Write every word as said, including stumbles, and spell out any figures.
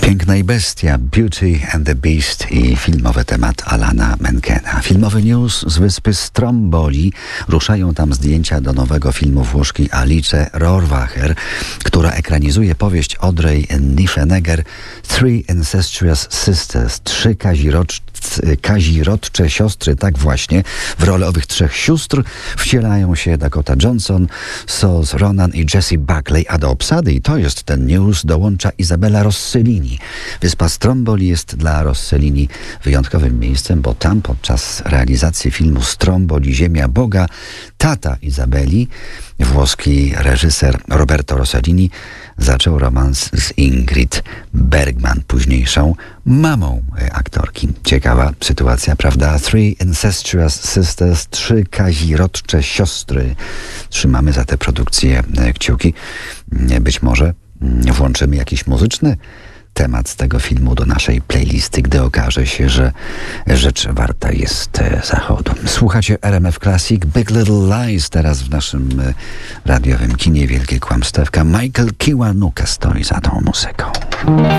Piękna i bestia, Beauty and the Beast i filmowy temat Alana Menkena. Filmowy news z wyspy Stromboli. Ruszają tam zdjęcia do nowego filmu Włoszki Alice Rohrwacher, która ekranizuje powieść Audrey Niffenegger Three Incestuous Sisters, trzy kazirodcze, kazirodcze siostry. Tak właśnie, w rolę owych trzech sióstr wcielają się Dakota Johnson, Saoirse Ronan i Jessie Buckley, a do obsady, i to jest ten news, dołącza Isabella Rossellini. Wyspa Stromboli jest dla Rossellini wyjątkowym miejscem, bo tam podczas realizacji filmu Stromboli Ziemia Boga tata Izabeli, włoski reżyser Roberto Rossellini, zaczął romans z Ingrid Bergman, późniejszą mamą aktorki. Ciekawa sytuacja, prawda? Three Incestuous Sisters, trzy kazirodcze siostry. Trzymamy za tę produkcję kciuki. Być może włączymy jakiś muzyczny temat z tego filmu do naszej playlisty, gdy okaże się, że rzecz warta jest zachodu. Słuchacie R M F Classic, Big Little Lies, teraz w naszym radiowym kinie Wielkie Kłamstewka. Michael Kiwanuka stoi za tą muzyką.